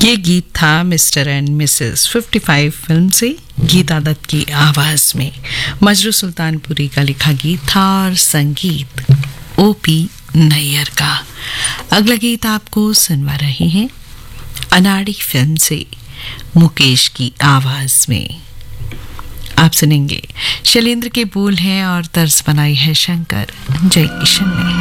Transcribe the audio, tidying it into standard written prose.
ये गीत था मिस्टर एंड मिसेस 55 फिल्म से गीता दत्त की आवाज में। मजरू सुल्तानपुरी का लिखा गीत था और संगीत ओपी नैयर का। अगला गीत आपको सुनवा रहे हैं अनाड़ी फिल्म से मुकेश की आवाज में। आप सुनेंगे शैलेंद्र के बोल हैं और तर्ज बनाई है शंकर जयकिशन ने।